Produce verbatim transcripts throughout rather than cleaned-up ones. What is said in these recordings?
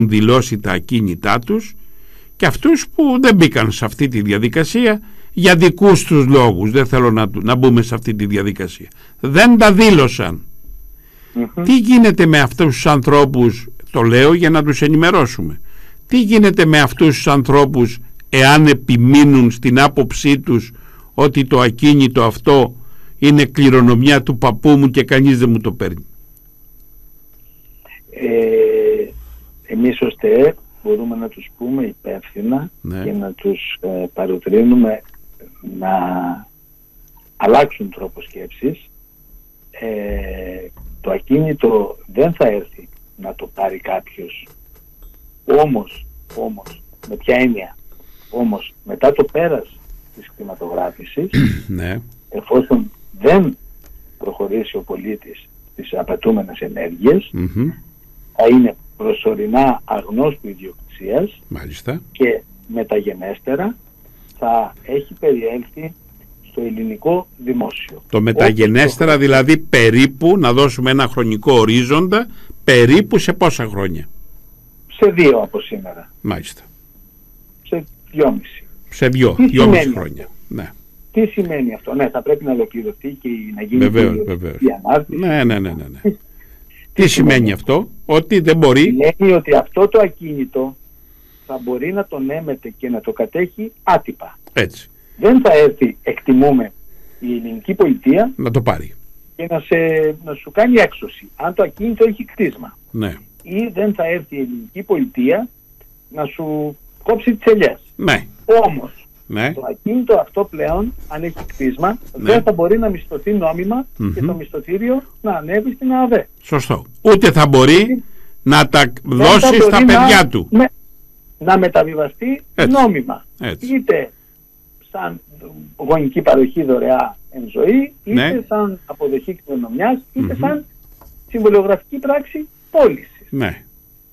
δηλώσει τα ακίνητά τους και αυτούς που δεν μπήκαν σε αυτή τη διαδικασία για δικούς τους λόγους. Δεν θέλω να, να μπούμε σε αυτή τη διαδικασία. Δεν τα δήλωσαν. Mm-hmm. Τι γίνεται με αυτούς τους ανθρώπους, το λέω για να τους ενημερώσουμε, τι γίνεται με αυτούς τους ανθρώπους εάν επιμείνουν στην άποψή τους ότι το ακίνητο αυτό είναι κληρονομιά του παππού μου και κανείς δεν μου το παίρνει? Ε, εμείς ως ΤΕΕ μπορούμε να τους πούμε υπεύθυνα, ναι, και να τους ε, παροτρύνουμε να αλλάξουν τρόπο σκέψης. Ε, το ακίνητο δεν θα έρθει να το πάρει κάποιος. Όμως, όμως, με ποια έννοια? Όμως, μετά το πέρας της κτηματογράφησης, ναι, εφόσον δεν προχωρήσει ο πολίτης στις απαιτούμενες ενέργειες, mm-hmm, θα είναι προσωρινά αγνώστου ιδιοκτησίας. Μάλιστα. Και μεταγενέστερα θα έχει περιέλθει στο ελληνικό δημόσιο. Το μεταγενέστερα το... δηλαδή περίπου, να δώσουμε ένα χρονικό ορίζοντα, περίπου σε πόσα χρόνια? Σε δύο από σήμερα. Μάλιστα. Σε δυόμιση. Σε δυο, δυόμιση χρόνια. Ναι. Τι σημαίνει αυτό? Ναι, θα πρέπει να ολοκληρωθεί και να γίνει βεβαίως, η βεβαίως. ανάρτηση. Ναι, ναι, ναι, ναι, ναι. Τι, Τι σημαίνει, σημαίνει αυτό? Ότι δεν μπορεί... Σημαίνει ότι αυτό το ακίνητο θα μπορεί να τον έμεται και να το κατέχει άτυπα. Έτσι. Δεν θα έρθει, εκτιμούμε, η ελληνική πολιτεία να το πάρει και να, σε, να σου κάνει έξωση αν το ακίνητο έχει κτίσμα. Ναι. Ή δεν θα έρθει η ελληνική πολιτεία να σου κόψει τις ελιές. Ναι. Όμως, ναι, το ακίνητο αυτό πλέον, αν έχει κτίσμα, ναι, δεν θα μπορεί να μισθωθεί νόμιμα, mm-hmm, και το μισθωτήριο να ανέβει στην ΑΔΕ. Σωστό. Ούτε θα μπορεί και να τα δώσει στα παιδιά να, του. Με, να μεταβιβαστεί έτσι, νόμιμα. Έτσι. Είτε σαν γονική παροχή δωρεά εν ζωή, είτε ναι, σαν αποδοχή κληρονομιάς, είτε mm-hmm, σαν συμβολιογραφική πράξη πώλησης. Ναι.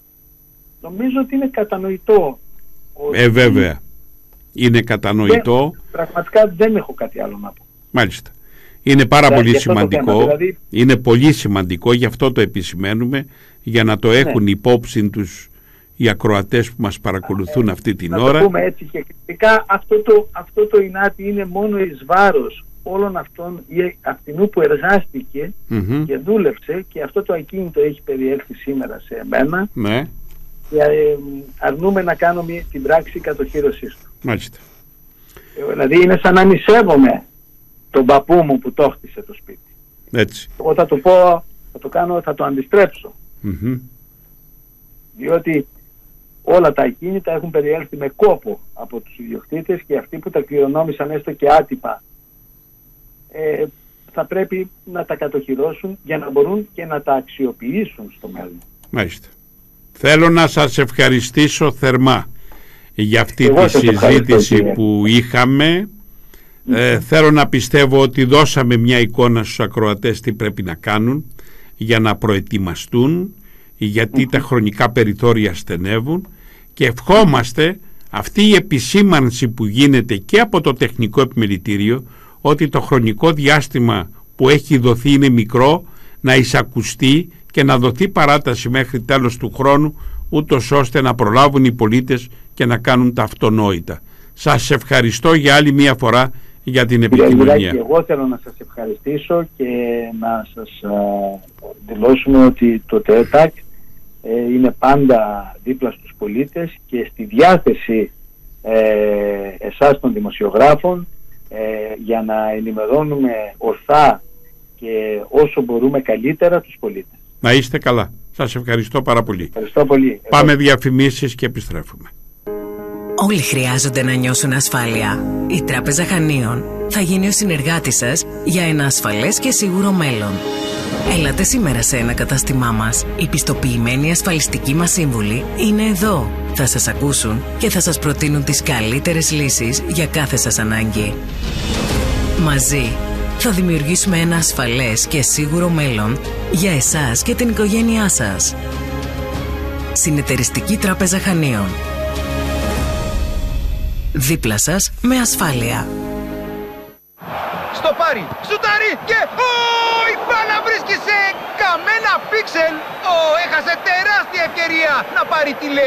Νομίζω ότι είναι κατανοητό. Ότι ε, βέβαια. Είναι κατανοητό. Δεν, πραγματικά δεν έχω κάτι άλλο να πω. Μάλιστα. Είναι πάρα δηλαδή, πολύ σημαντικό. Θέμα, δηλαδή... Είναι πολύ σημαντικό, γι' αυτό το επισημαίνουμε, για να το έχουν, ναι, υπόψη τους οι ακροατές που μας παρακολουθούν ε, αυτή την να ώρα. Να το πούμε έτσι και κριτικά, αυτό το, αυτό το ινάτι είναι μόνο εις βάρος όλων αυτών, αυτινού που εργάστηκε mm-hmm, και δούλεψε, και αυτό το ακίνητο έχει περιέλθει σήμερα σε εμένα. Ναι. Και ε, αρνούμε να κάνω μια, την πράξη κατοχύρωσής του. Μάλιστα. Ε, δηλαδή είναι σαν να νησεύομαι τον παππού μου που το χτίσε το σπίτι. Έτσι. Εγώ θα το πω, θα το κάνω, θα το αντιστρέψω. Mm-hmm. Διότι όλα τα ακίνητα έχουν περιέλθει με κόπο από τους ιδιοκτήτες, και αυτοί που τα κληρονόμησαν έστω και άτυπα ε, θα πρέπει να τα κατοχυρώσουν για να μπορούν και να τα αξιοποιήσουν στο μέλλον. Μάλιστα. Θέλω να σας ευχαριστήσω θερμά για αυτή Εγώ τη συζήτηση που είχαμε. Mm-hmm. Ε, θέλω να πιστεύω ότι δώσαμε μια εικόνα στους ακροατές τι πρέπει να κάνουν για να προετοιμαστούν, γιατί mm-hmm, τα χρονικά περιθώρια στενεύουν, και ευχόμαστε αυτή η επισήμανση που γίνεται και από το τεχνικό επιμελητήριο, ότι το χρονικό διάστημα που έχει δοθεί είναι μικρό, να εισακουστεί και να δοθεί παράταση μέχρι τέλος του χρόνου, ούτως ώστε να προλάβουν οι πολίτες και να κάνουν τα αυτονόητα. Σας ευχαριστώ για άλλη μία φορά για την επικοινωνία. Και εγώ θέλω να σας ευχαριστήσω και να σας α, δηλώσουμε ότι το ΤΕΕΤΑΚ ε, είναι πάντα δίπλα στους πολίτες και στη διάθεση ε, εσάς των δημοσιογράφων ε, για να ενημερώνουμε ορθά και όσο μπορούμε καλύτερα τους πολίτες. Να είστε καλά. Σας ευχαριστώ πάρα πολύ. Ευχαριστώ πολύ. Πάμε διαφημίσεις και επιστρέφουμε. Όλοι χρειάζονται να νιώσουν ασφάλεια. Η Τράπεζα Χανίων θα γίνει ο συνεργάτης σας για ένα ασφαλές και σίγουρο μέλλον. Έλατε σήμερα σε ένα κατάστημά μας. Οι πιστοποιημένοι ασφαλιστικοί μας σύμβουλοι είναι εδώ. Θα σας ακούσουν και θα σας προτείνουν τις καλύτερες λύσεις για κάθε σας ανάγκη. Μαζί θα δημιουργήσουμε ένα ασφαλές και σίγουρο μέλλον για εσάς και την οικογένειά σας. Συνεταιριστική Τράπεζα Χανίων. Δίπλα σας με ασφάλεια. Στο πάρει. Σουτάρει και... Ω, η μπάλα βρίσκει σε καμένα πίξελ. Ω, έχασε τεράστια ευκαιρία να πάρει τη